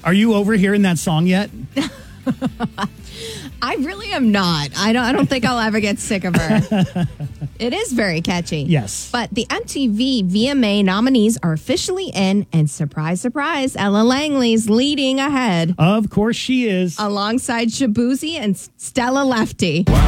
Are you over hearing that song yet? I really am not. I don't think I'll ever get sick of her. It is very catchy. Yes. But the MTV VMA nominees are officially in, and surprise, surprise, Ella Langley's leading ahead Of course she is. alongside Shabuzi and Stella Lefty.